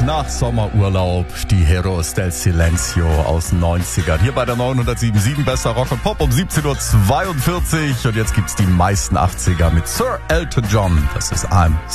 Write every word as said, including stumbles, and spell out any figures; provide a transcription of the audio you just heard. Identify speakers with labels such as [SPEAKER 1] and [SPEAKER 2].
[SPEAKER 1] nach Sommerurlaub, die Heroes del Silencio aus den neunzigern. Hier bei der neunhundertsieben Komma sieben Besser Rock und Pop um siebzehn Uhr zweiundvierzig. Und jetzt gibt's die meisten achtziger mit Sir Elton John. Das ist I'm